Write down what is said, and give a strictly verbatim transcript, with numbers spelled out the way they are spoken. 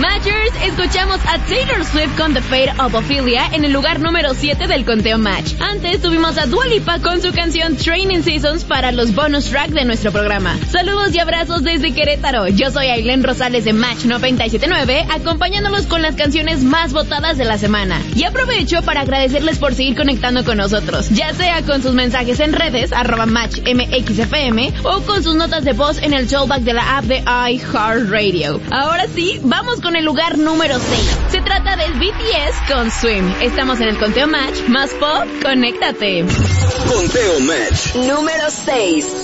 Matchers, escuchamos a Taylor Swift con The Fate of Ophelia en el lugar número siete del conteo Match. Antes tuvimos a Dua Lipa con su canción Training Seasons para los bonus track de nuestro programa. Saludos y abrazos desde Querétaro. Yo soy Ailén Rosales de Match noventa y siete punto nueve, acompañándolos con las canciones más votadas de la semana. Y aprovecho para agradecerles por seguir conectando con nosotros, ya sea con sus mensajes en redes, arroba Match M X F M, o con sus notas de voz en el showback de la app de iHeartRadio. Ahora sí, vamos con el lugar número seis. Se trata del B T S con Swim. Estamos en el conteo Match, más pop, conéctate. Conteo Match número seis.